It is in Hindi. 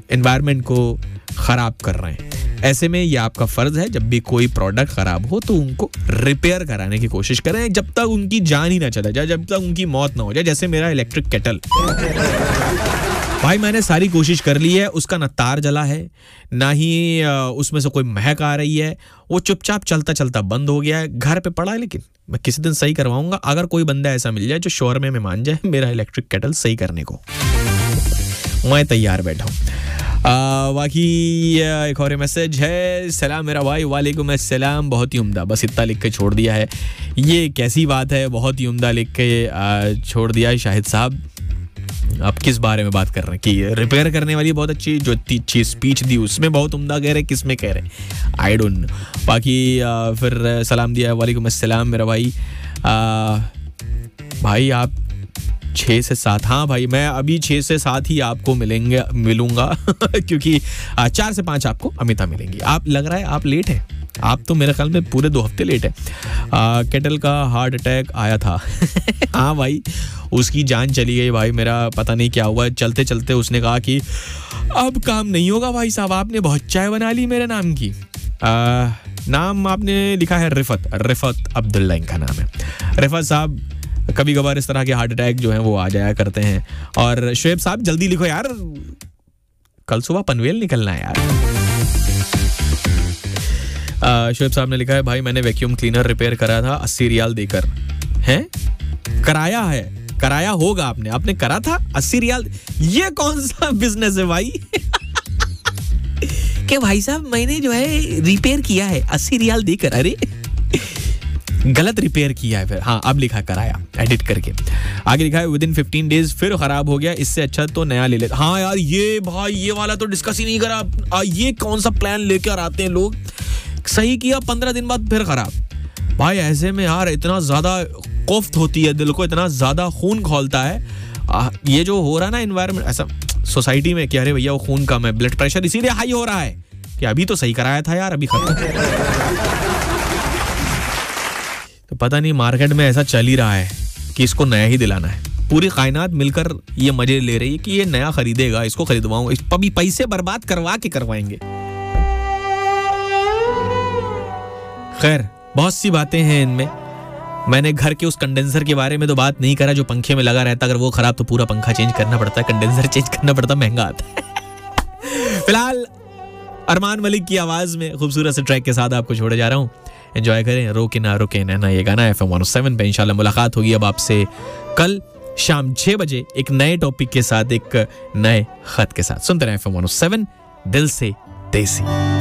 एनवायरनमेंट को खराब कर रहे हैं। ऐसे में ये आपका फर्ज है, जब भी कोई प्रोडक्ट खराब हो तो उनको रिपेयर कराने की कोशिश करें, जब तक उनकी जान ही ना चला जाए, जब तक उनकी मौत ना हो जाए। जैसे मेरा इलेक्ट्रिक केटल, भाई मैंने सारी कोशिश कर ली है, उसका ना तार जला है, ना ही उसमें से कोई महक आ रही है, वो चुपचाप चलता चलता बंद हो गया है, घर पे पड़ा है। लेकिन मैं किसी दिन सही करवाऊंगा, अगर कोई बंदा ऐसा मिल जाए जो शोर में मान जाए मेरा इलेक्ट्रिक केटल सही करने को, मैं तैयार बैठा हूँ। बाकी एक और मैसेज है, सलाम मेरा भाई। वालेकुम अस्सलाम, बहुत ही उम्दा, बस इतना लिख के छोड़ दिया है। ये कैसी बात है, बहुत ही उम्दा लिख के छोड़ दिया है शाहिद साहब। आप किस बारे में बात कर रहे हैं कि रिपेयर करने वाली बहुत अच्छी जो चीज स्पीच दी उसमें बहुत उम्दा कह रहे, किस में कह रहे, आई डोंट नो। बाकी फिर सलाम दिया, वालेकुम अस्सलाम मेरा भाई। भाई आप 6 से 7, हाँ भाई मैं अभी 6 से 7 ही आपको मिलूंगा क्योंकि 4 से 5 आपको अमिता मिलेंगी। आप लग रहा है आप लेट हैं, आप तो मेरे ख्याल में पूरे 2 हफ्ते लेट है। केटल का हार्ट अटैक आया था हाँ भाई उसकी जान चली गई भाई, मेरा पता नहीं क्या हुआ। चलते चलते उसने कहा कि अब काम नहीं होगा भाई साहब, आपने बहुत चाय बना ली मेरे नाम की। नाम आपने लिखा है रिफत अब्दुल्ला इनका नाम है। रिफत साहब कभी कभार इस तरह के हार्ट अटैक जो हैं वो आ जाया करते हैं। और शुएब साहब जल्दी लिखो यार, कल सुबह पनवेल निकलना है यार। शुएब साहब ने लिखा है, भाई मैंने वैक्यूम क्लीनर रिपेयर कराया था 80 रियाल देकर। हैं? कराया है, कराया होगा आपने करा था 80 रियाल। ये कौन सा बिजनेस है भाई कि भाई साहब मैंने जो है रिपेयर किया है 80 रियाल देकर। अरे गलत रिपेयर किया है फिर। हाँ अब लिखा कराया, एडिट करके आगे लिखा है विदिन 15 डेज फिर खराब हो गया, इससे अच्छा तो नया ले लेते। हाँ यार ये भाई ये वाला तो डिस्कस ही नहीं करा। ये कौन सा प्लान लेकर आते हैं लोग, सही किया 15 दिन बाद फिर खराब। भाई ऐसे में यार इतना ज्यादा कोफ्त होती है दिल को, इतना ज्यादा खून खौलता है। ये जो हो रहा है ना एनवायरनमेंट ऐसा सोसाइटी में कि अरे भैया वो खून कम है, ब्लड प्रेशर इसीलिए हाई हो रहा है कि अभी तो सही कराया था यार, अभी खत्म। तो पता नहीं मार्केट में ऐसा चल ही रहा है कि इसको नया ही दिलाना है। पूरी कायनात मिलकर ये मजे ले रही है कि ये नया खरीदेगा, इसको खरीदवाऊंगा, इस पर भी पैसे बर्बाद करवा के करवाएंगे। खैर बहुत सी बातें हैं इनमें। मैंने घर के उस कंडेंसर के बारे में तो बात नहीं करा जो पंखे में लगा रहता, अगर वो खराब तो पूरा पंखा चेंज करना पड़ता है, कंडेंसर चेंज करना पड़ता, महंगा आता है। फिलहाल अरमान मलिक की आवाज में खूबसूरत से ट्रैक के साथ आपको छोड़े जा रहा हूँ। एंजॉय करें, रोके ना रुके ना, ये गाना FM 107 पे। इंशाल्लाह मुलाकात होगी अब आपसे कल शाम 6 बजे एक नए टॉपिक के साथ, एक नए खत के साथ। सुनते रहें FM 107 दिल से देसी।